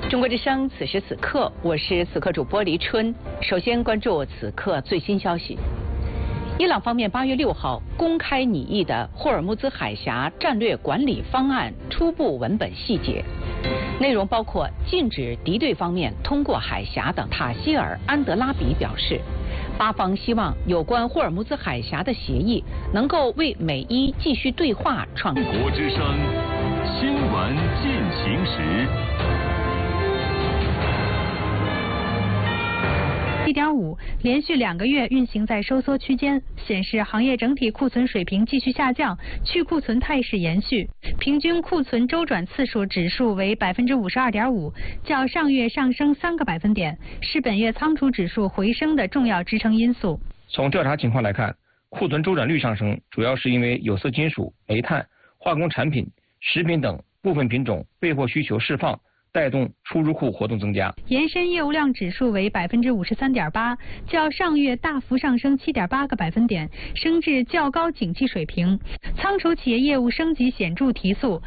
中国之声，此时此刻，我是此刻主播黎春。首先关注此刻最新消息。伊朗方面8月6号公开拟议的霍尔木兹海峡战略管理方案初步文本细节，内容包括禁止敌对方面通过海峡等。塔希尔·安德拉比表示，巴方希望有关霍尔木兹海峡的协议能够为美伊继续对话创造。 中国之声新闻进行时。 1.5连续2个月运行在收缩区间，显示行业整体库存水平继续下降，去库存态势延续。平均库存周转次数指数为52.5%，较上月上升3个百分点，是本月仓储指数回升的重要支撑因素。 从调查情况来看，库存周转率上升，主要是因为有色金属、煤炭、化工产品、食品等部分品种备货需求释放，带动出入库活动增加。 延伸业务量指数为53.8%，较上月大幅上升7.8个百分点，升至较高景气水平。仓储企业业务升级显著提速，